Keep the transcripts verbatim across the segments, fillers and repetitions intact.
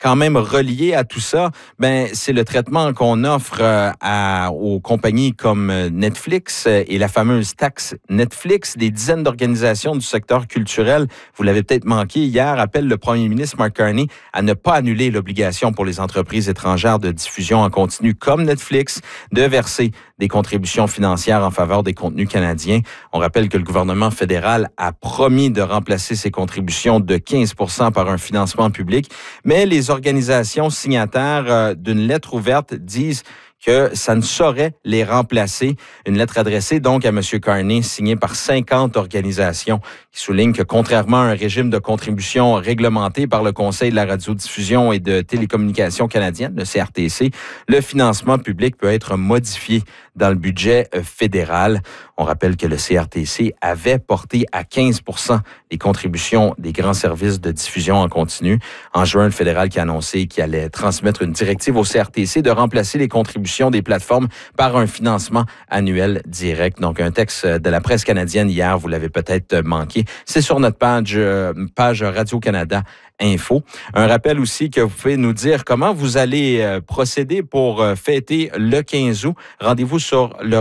quand même relié à tout ça, ben c'est le traitement qu'on offre euh, à, aux compagnies comme Netflix et la fameuse taxe Netflix. Des dizaines d'organisations du secteur culturel, vous l'avez peut-être manqué hier, appellent le premier ministre Mark Carney à ne pas annuler l'obligation pour les entreprises étrangères de diffusion en continu comme Netflix de verser des contributions financières en faveur des contenus canadiens. On rappelle que le gouvernement fédéral a promis de remplacer ces contributions de quinze pour cent par un financement public, mais les organisations signataires d'une lettre ouverte disent que ça ne saurait les remplacer. Une lettre adressée donc à M. Carney, signée par cinquante organisations, qui souligne que contrairement à un régime de contribution réglementé par le Conseil de la radiodiffusion et de télécommunications canadienne, le C R T C, le financement public peut être modifié dans le budget fédéral. On rappelle que le C R T C avait porté à quinze pour cent les contributions des grands services de diffusion en continu. En juin, le fédéral qui a annoncé qu'il allait transmettre une directive au C R T C de remplacer les contributions des plateformes par un financement annuel direct. Donc, un texte de la presse canadienne hier, vous l'avez peut-être manqué. C'est sur notre page, page Radio-Canada Info. Un rappel aussi que vous pouvez nous dire comment vous allez procéder pour fêter le quinze août. Rendez-vous sur le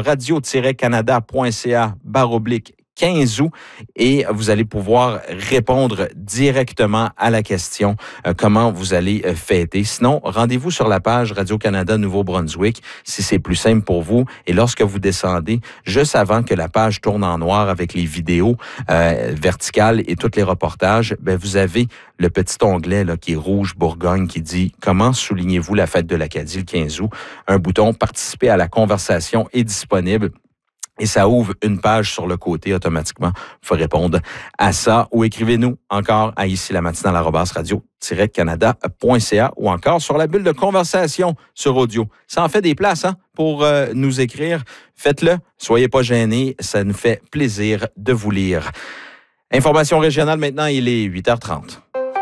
radio-canada.ca barre oblique quinze août et vous allez pouvoir répondre directement à la question euh, comment vous allez euh, fêter. Sinon, rendez-vous sur la page Radio-Canada Nouveau-Brunswick si c'est plus simple pour vous. Et lorsque vous descendez, juste avant que la page tourne en noir avec les vidéos euh, verticales et tous les reportages, ben vous avez le petit onglet là, qui est rouge Bourgogne qui dit « Comment soulignez-vous la fête de l'Acadie le quinze août ?» Un bouton « Participer à la conversation » est disponible. Et ça ouvre une page sur le côté automatiquement. Il faut répondre à ça. Ou écrivez-nous encore à ici la matinale arobase radio-canada point c a ou encore sur la bulle de conversation sur audio. Ça en fait des places hein, pour euh, nous écrire. Faites-le. Soyez pas gênés. Ça nous fait plaisir de vous lire. Information régionale maintenant, il est huit heures trente.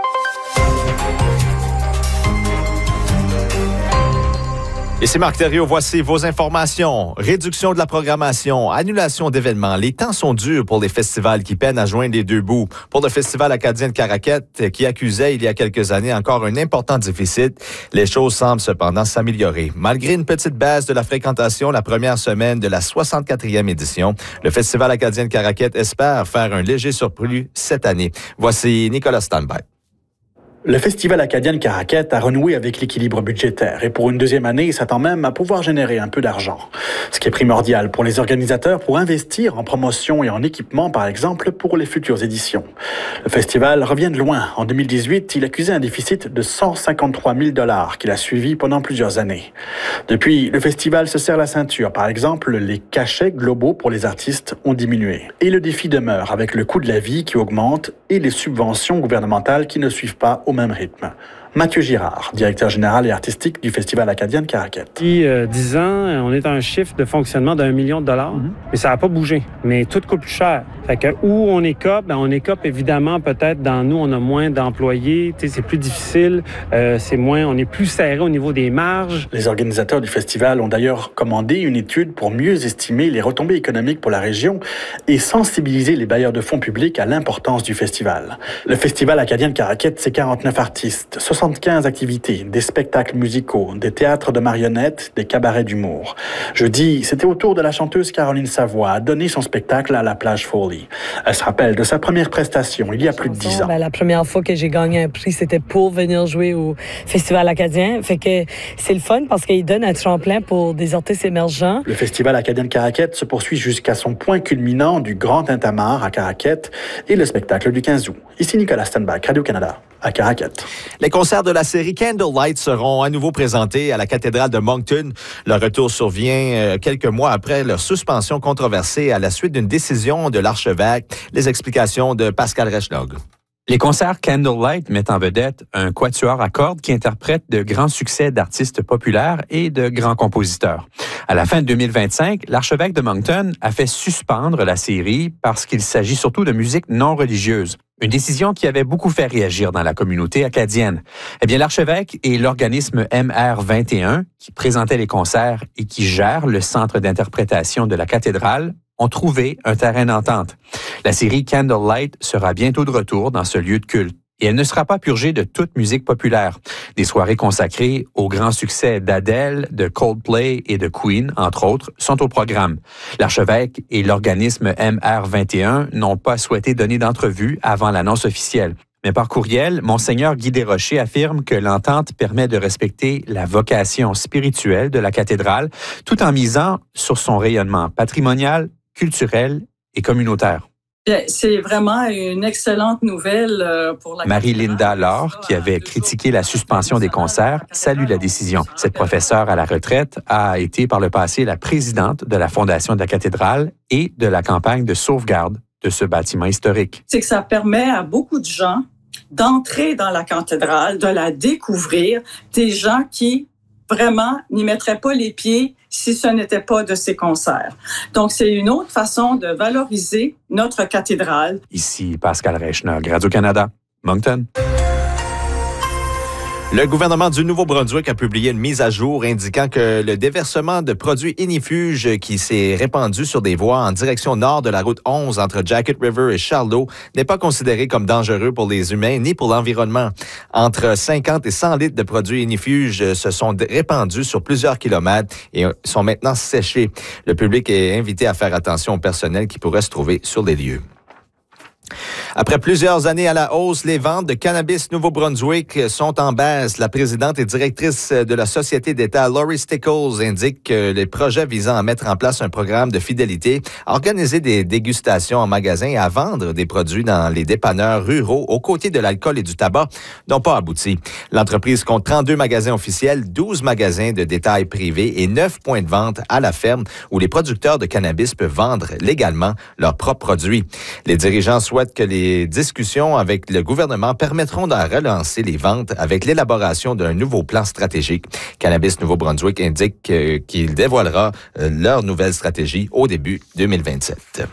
Ici Marc Thériault, voici vos informations. Réduction de la programmation, annulation d'événements. Les temps sont durs pour les festivals qui peinent à joindre les deux bouts. Pour le Festival acadien de Caraquette, qui accusait il y a quelques années encore un important déficit, les choses semblent cependant s'améliorer. Malgré une petite baisse de la fréquentation la première semaine de la soixante-quatrième édition, le Festival acadien de Caraquette espère faire un léger surplus cette année. Voici Nicolas Stanby. Le Festival acadien de Caraquette a renoué avec l'équilibre budgétaire et pour une deuxième année, il s'attend même à pouvoir générer un peu d'argent. Ce qui est primordial pour les organisateurs pour investir en promotion et en équipement, par exemple, pour les futures éditions. Le festival revient de loin. En deux mille dix-huit, il accusait un déficit de cent cinquante-trois mille dollars qu'il a suivi pendant plusieurs années. Depuis, le festival se serre la ceinture. Par exemple, les cachets globaux pour les artistes ont diminué. Et le défi demeure avec le coût de la vie qui augmente et les subventions gouvernementales qui ne suivent pas au même rythme. Mathieu Girard, directeur général et artistique du Festival acadien de Caraquette. Depuis euh, dix ans, on est à un chiffre de fonctionnement d'un million de dollars, mm-hmm. mais ça n'a pas bougé. Mais tout coûte plus cher. Fait que où on écope, ben on écope évidemment peut-être dans nous, on a moins d'employés, c'est plus difficile, euh, c'est moins, on est plus serré au niveau des marges. Les organisateurs du festival ont d'ailleurs commandé une étude pour mieux estimer les retombées économiques pour la région et sensibiliser les bailleurs de fonds publics à l'importance du festival. Le Festival acadien de Caraquette, c'est quarante-neuf artistes, soixante-quinze activités, des spectacles musicaux, des théâtres de marionnettes, des cabarets d'humour. Jeudi, c'était au tour de la chanteuse Caroline Savoie à donner son spectacle à la Plage Foley. Elle se rappelle de sa première prestation il y a plus de dix ans. Ben, la première fois que j'ai gagné un prix, c'était pour venir jouer au Festival acadien. Fait que c'est le fun parce qu'il donne un tremplin pour des artistes émergents. Le Festival acadien de Caraquette se poursuit jusqu'à son point culminant du Grand Tintamarre à Caraquette et le spectacle du quinze août. Ici Nicolas Stanback, Radio-Canada. À Caraquette. Les concerts de la série Candlelight seront à nouveau présentés à la cathédrale de Moncton. Leur retour survient quelques mois après leur suspension controversée à la suite d'une décision de l'archevêque. Les explications de Pascal Rechnog. Les concerts Candlelight mettent en vedette un quatuor à cordes qui interprète de grands succès d'artistes populaires et de grands compositeurs. À la fin de deux mille vingt-cinq, l'archevêque de Moncton a fait suspendre la série parce qu'il s'agit surtout de musique non religieuse. Une décision qui avait beaucoup fait réagir dans la communauté acadienne. Eh bien, l'archevêque et l'organisme M R vingt et un, qui présentait les concerts et qui gère le centre d'interprétation de la cathédrale, ont trouvé un terrain d'entente. La série Candlelight sera bientôt de retour dans ce lieu de culte. Et elle ne sera pas purgée de toute musique populaire. Des soirées consacrées aux grands succès d'Adele, de Coldplay et de Queen, entre autres, sont au programme. L'archevêque et l'organisme M R vingt et un n'ont pas souhaité donner d'entrevue avant l'annonce officielle. Mais par courriel, Monseigneur Guy Desrochers affirme que l'entente permet de respecter la vocation spirituelle de la cathédrale tout en misant sur son rayonnement patrimonial, culturel et communautaire. C'est vraiment une excellente nouvelle pour la Marie-Linda Laure, qui avait critiqué la suspension des concerts, salue la décision. Cette professeure à la retraite a été par le passé la présidente de la Fondation de la cathédrale et de la campagne de sauvegarde de ce bâtiment historique. C'est que ça permet à beaucoup de gens d'entrer dans la cathédrale, de la découvrir, des gens qui vraiment n'y mettraient pas les pieds si ce n'était pas de ces concerts. Donc, c'est une autre façon de valoriser notre cathédrale. Ici Pascal Reichner, Radio-Canada, Moncton. Le gouvernement du Nouveau-Brunswick a publié une mise à jour indiquant que le déversement de produits ignifuges qui s'est répandu sur des voies en direction nord de la route onze entre Jacket River et Charleau n'est pas considéré comme dangereux pour les humains ni pour l'environnement. Entre cinquante et cent litres de produits ignifuges se sont répandus sur plusieurs kilomètres et sont maintenant séchés. Le public est invité à faire attention au personnel qui pourrait se trouver sur les lieux. Après plusieurs années à la hausse, les ventes de cannabis Nouveau-Brunswick sont en baisse. La présidente et directrice de la Société d'État, Laurie Stickles, indique que les projets visant à mettre en place un programme de fidélité, à organiser des dégustations en magasin et à vendre des produits dans les dépanneurs ruraux aux côtés de l'alcool et du tabac n'ont pas abouti. L'entreprise compte trente-deux magasins officiels, douze magasins de détail privés et neuf points de vente à la ferme où les producteurs de cannabis peuvent vendre légalement leurs propres produits. Les dirigeants souhaitent que les discussions avec le gouvernement permettront de relancer les ventes avec l'élaboration d'un nouveau plan stratégique. Cannabis Nouveau-Brunswick indique euh, qu'il dévoilera euh, leur nouvelle stratégie au début deux mille vingt-sept.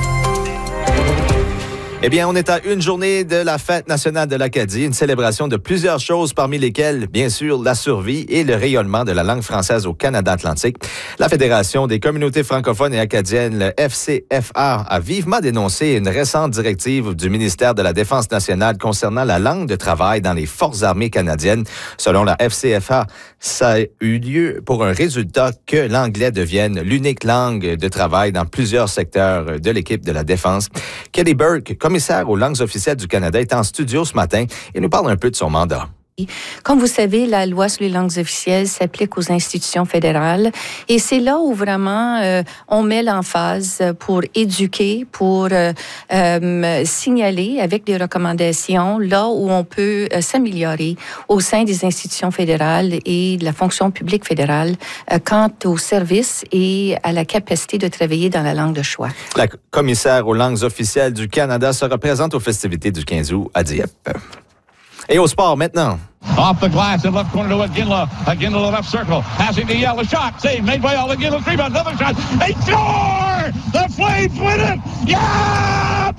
Eh bien, on est à une journée de la Fête nationale de l'Acadie, une célébration de plusieurs choses, parmi lesquelles, bien sûr, la survie et le rayonnement de la langue française au Canada atlantique. La Fédération des communautés francophones et acadiennes, le F C F A, a vivement dénoncé une récente directive du ministère de la Défense nationale concernant la langue de travail dans les forces armées canadiennes. Selon la F C F A, ça a eu lieu pour un résultat que l'anglais devienne l'unique langue de travail dans plusieurs secteurs de l'équipe de la Défense. Kelly Burke, commissaire aux langues officielles du Canada, est en studio ce matin et nous parle un peu de son mandat. Comme vous savez, la loi sur les langues officielles s'applique aux institutions fédérales et c'est là où vraiment euh, on met l'emphase pour éduquer, pour euh, euh, signaler avec des recommandations là où on peut euh, s'améliorer au sein des institutions fédérales et de la fonction publique fédérale euh, quant au service et à la capacité de travailler dans la langue de choix. La commissaire aux langues officielles du Canada se représente aux festivités du quinze août à Dieppe. Et au sport maintenant. Off the glass in left corner to Iginla. Iginla left circle. Passing to Yell. A shot. Save made by all. Iginla rebound. Another shot. They score! The Flames win it! Yeah,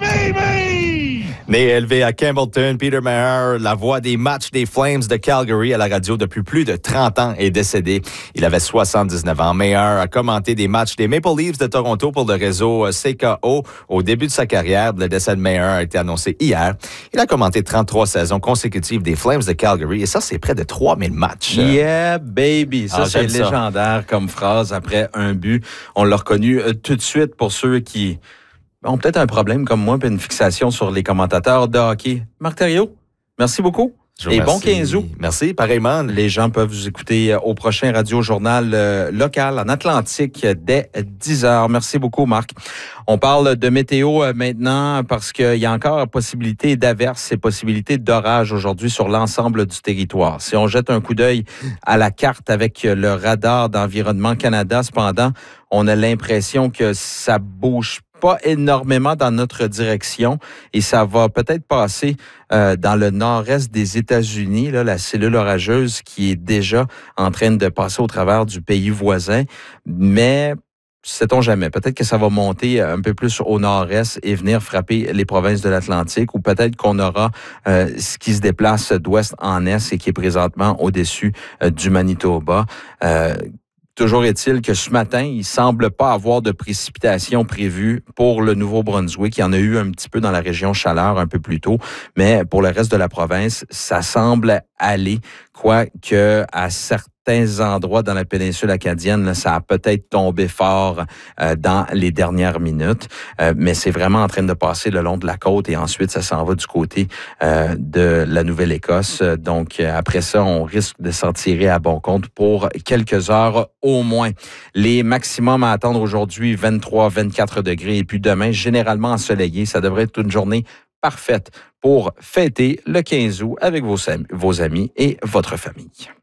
baby! Né et élevé à Campbellton, Peter Maher, la voix des matchs des Flames de Calgary à la radio depuis plus de trente ans, est décédé. Il avait soixante-dix-neuf ans. Maher a commenté des matchs des Maple Leafs de Toronto pour le réseau C K O au début de sa carrière. Le décès de Maher a été annoncé hier. Il a commenté trente-trois saisons consécutives des Flames de Calgary et ça, c'est près de trois mille matchs. Yeah, baby! Ça, Ah, c'est j'aime ça. légendaire comme phrase après un but. On l'a reconnu euh, tout de suite pour ceux qui ont peut-être un problème comme moi, puis une fixation sur les commentateurs de hockey. Marc Thériault, merci beaucoup. Je vous Et bon remercie. quinze août. Merci, pareillement. Les gens peuvent vous écouter au prochain Radio-Journal euh, local en Atlantique dès dix heures. Merci beaucoup, Marc. On parle de météo euh, maintenant parce qu'il y a encore possibilité d'averses et possibilité d'orage aujourd'hui sur l'ensemble du territoire. Si on jette un coup d'œil à la carte avec le radar d'Environnement Canada, cependant, on a l'impression que ça bouge pas énormément dans notre direction et ça va peut-être passer euh, dans le nord-est des États-Unis, là, la cellule orageuse qui est déjà en train de passer au travers du pays voisin, mais sait-on jamais. Peut-être que ça va monter un peu plus au nord-est et venir frapper les provinces de l'Atlantique ou peut-être qu'on aura euh, ce qui se déplace d'ouest en est et qui est présentement au-dessus euh, du Manitoba. Euh, Toujours est-il que ce matin, il semble pas avoir de précipitations prévues pour le Nouveau-Brunswick. Il y en a eu un petit peu dans la région Chaleur un peu plus tôt, mais pour le reste de la province, ça semble aller, quoique à certains endroits dans la péninsule acadienne, là, ça a peut-être tombé fort euh, dans les dernières minutes, euh, mais c'est vraiment en train de passer le long de la côte et ensuite ça s'en va du côté euh, de la Nouvelle-Écosse. Donc euh, après ça, on risque de s'en tirer à bon compte pour quelques heures au moins. Les maximums à attendre aujourd'hui, vingt-trois, vingt-quatre degrés et puis demain, généralement ensoleillé. Ça devrait être une journée parfaite pour fêter le quinze août avec vos, vos amis et votre famille.